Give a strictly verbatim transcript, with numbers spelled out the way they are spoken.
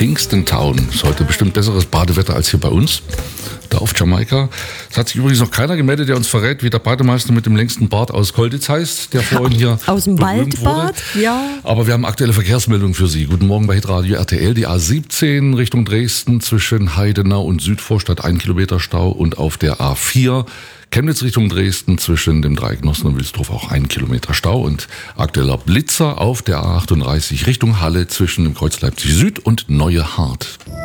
Kingston Town. Ist heute bestimmt besseres Badewetter als hier bei uns, da auf Jamaika. Es hat sich übrigens noch keiner gemeldet, der uns verrät, wie der Bademeister mit dem längsten Bart aus Kolditz heißt, der vorhin hier aus dem Waldbad, ja. Aber wir haben aktuelle Verkehrsmeldungen für Sie. Guten Morgen bei Hitradio R T L. Die A siebzehn Richtung Dresden zwischen Heidenau und Südvorstadt ein Kilometer Stau und auf der A vier Chemnitz Richtung Dresden zwischen dem Dreieck Nossen und Wilsdruf auch ein Kilometer Stau und aktueller Blitzer auf der A achtunddreißig Richtung Halle zwischen dem Kreuz Leipzig Süd und Neue Hart.